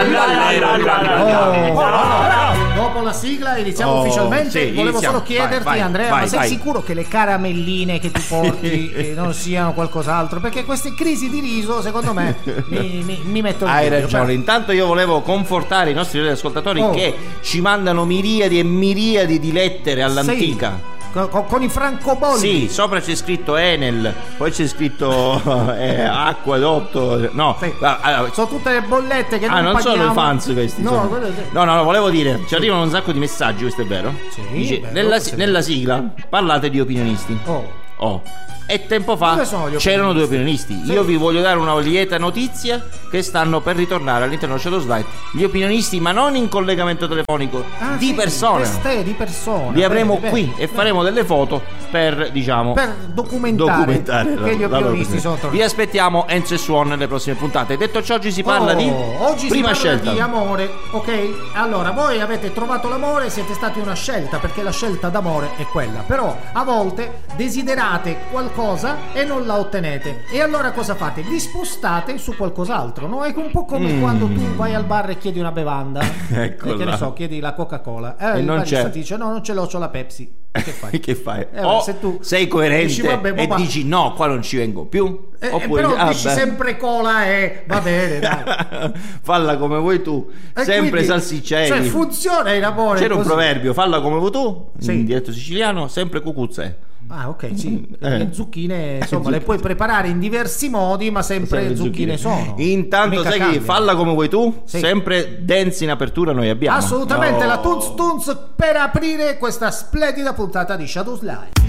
Dopo la sigla iniziamo ufficialmente. Volevo solo chiederti, Andrea, ma sei sicuro che le caramelline che tu porti non siano qualcos'altro? Perché queste crisi di riso, secondo me, mi mettono in Hai dubbio. ragione. Intanto io volevo confortare i nostri ascoltatori che ci mandano miriadi e miriadi di lettere all'antica. Con i francobolli. Sì, sopra c'è scritto Enel, poi c'è scritto acquedotto. No, allora, sono tutte le bollette che non sono i fans questi. No, volevo dire, ci arrivano un sacco di messaggi, questo è vero? Sì, dice, nella sigla parlate di opinionisti. E tempo fa c'erano due opinionisti. Io vi voglio dare una lieta notizia che stanno per ritornare all'interno dello Shadow Slide gli opinionisti, ma non in collegamento telefonico, di persona. Di persona. Li avremo qui e faremo delle foto per documentare che gli opinionisti sono tornati. Vi aspettiamo Enzo e Suon nelle prossime puntate. Detto ciò, oggi si parla di prima scelta, di amore. Ok, allora voi avete trovato l'amore, siete stati una scelta, perché la scelta d'amore è quella. Però a volte desiderate qualcosa e non la ottenete, e allora cosa fate? Vi spostate su qualcos'altro, no? È un po' come quando tu vai al bar e chiedi una bevanda, che ne so, chiedi la Coca-Cola e il barista ti dice no, non ce l'ho, c'ho la Pepsi. Che fai? Se tu sei coerente dici, dici no, qua non ci vengo più, oppure però dici sempre cola e va bene, dai. Falla come vuoi tu, sempre quindi, salsiccelli. Cioè funziona in amore. C'era un proverbio, falla come vuoi tu, in dialetto siciliano, sempre cucuzze. Ah, ok, sì. Le zucchine, insomma, le puoi preparare in diversi modi, ma sempre zucchine sono. Intanto sai che falla come vuoi tu, sempre dance in apertura noi abbiamo. Assolutamente, la Tunz Tunz per aprire questa splendida puntata di Shadow Slide.